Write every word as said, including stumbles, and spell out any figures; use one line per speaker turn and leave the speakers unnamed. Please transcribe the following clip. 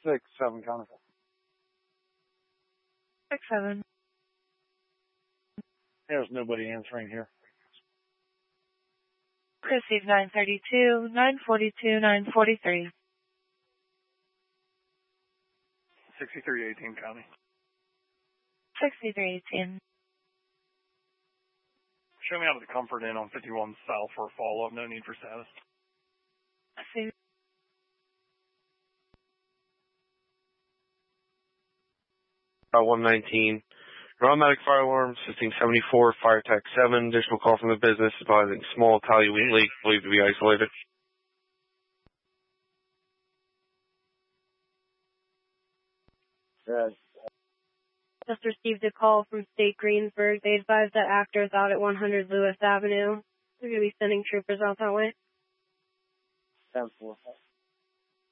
six, seven, counter.
Six, seven.
There's nobody answering here.
Receive nine thirty-two, nine forty-two, nine forty-three.
sixty-three eighteen, county.
sixty-three eighteen.
Show me out of the Comfort Inn on fifty-one South for a follow-up. No need for status.
I see.
Uh, one nineteen. Automatic fire alarm, fifteen seventy-four, fire attack seven. Additional call from the business advising small Italian leak believed to be isolated.
Yes.
Just received a call from State Greensburg. They advised that actors out at one hundred Lewis Avenue. They're going to be sending troopers out that way.
ten four.